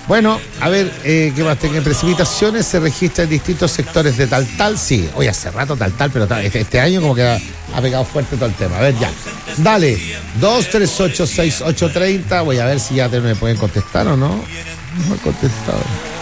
Bueno, a ver, ¿qué más tengo? Precipitaciones se registran en distintos sectores de Taltal, sí. Oye, hace rato Taltal, pero este año como que ha pegado fuerte todo el tema. A ver, ya. Dale, 238-6830. Voy a ver si ya me pueden contestar o no. No me han contestado.